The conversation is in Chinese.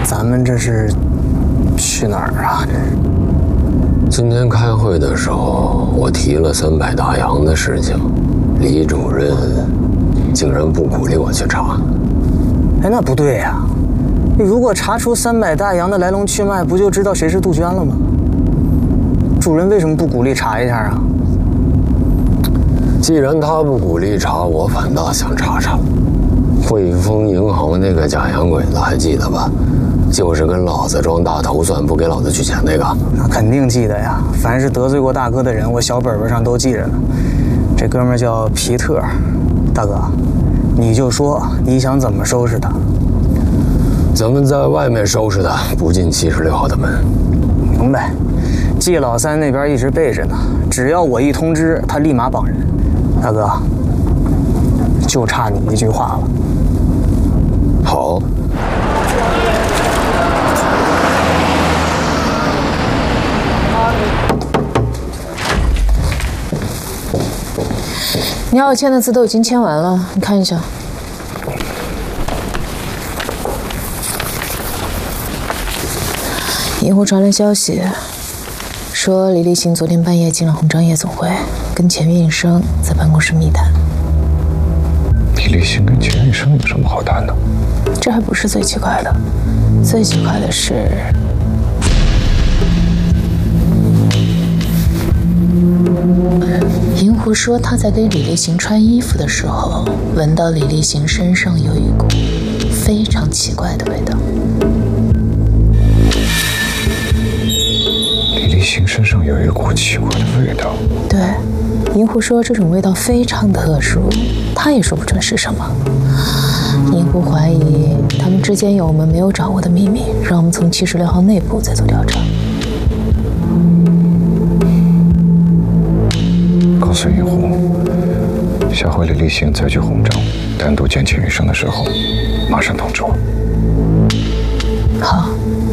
咱们这是去哪儿啊？这是。 今天开会的时候，我提了300大洋的事情，李主任竟然不鼓励我去查。 哎，那不对呀！如果查出300大洋的来龙去脉，不就知道谁是杜鹃了吗？主任为什么不鼓励查一下啊？ 既然他不鼓励查，我反倒想查查。汇丰银行那个假洋鬼子还记得吧？就是跟老子装大头算，不给老子取钱那个。 那肯定记得呀，凡是得罪过大哥的人，我小本本上都记着呢。这哥们儿叫皮特，大哥，你就说你想怎么收拾他？ 咱们在外面收拾他，不进76号的门。 明白。季老三那边一直备着呢，只要我一通知，他立马绑人。大哥，就差你一句话了。 好。 你要我签的字都已经签完了，你看一下。银湖传来消息，说李立行昨天半夜进了鸿章夜总会，跟钱运生在办公室密谈。 李立行跟钱运生有什么好谈的？ 这还不是最奇怪的，最奇怪的是，银湖说他在给李立行穿衣服的时候，闻到李立行身上有一股非常奇怪的味道。 李立行身上有一股奇怪的味道。 对，银湖说这种味道非常特殊，他也说不准是什么。银湖怀疑他们之间有我们没有掌握的秘密，让我们从76号内部再做调查。 告诉银湖，下回李立行再去鸿章单独见钱运生的时候，马上通知我。 好。